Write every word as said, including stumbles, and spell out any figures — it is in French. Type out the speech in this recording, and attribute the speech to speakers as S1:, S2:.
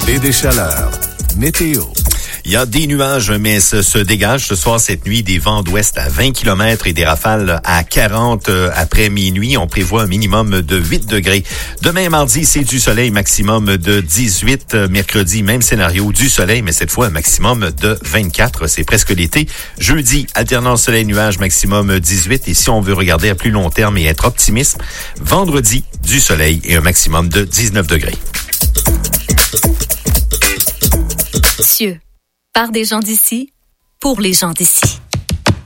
S1: et des chaleurs. Météo.
S2: Il y a des nuages, mais se, se dégagent ce soir, cette nuit, des vents d'ouest à vingt kilomètres et des rafales à quarante après minuit. On prévoit un minimum de huit degrés. Demain, mardi, c'est du soleil, maximum de dix-huit. Mercredi, même scénario, du soleil, mais cette fois, un maximum de vingt-quatre. C'est presque l'été. Jeudi, alternance soleil-nuage, maximum dix-huit. Et si on veut regarder à plus long terme et être optimiste, vendredi, du soleil et un maximum de dix-neuf degrés.
S3: Cieux. Par des gens d'ici, pour les gens d'ici.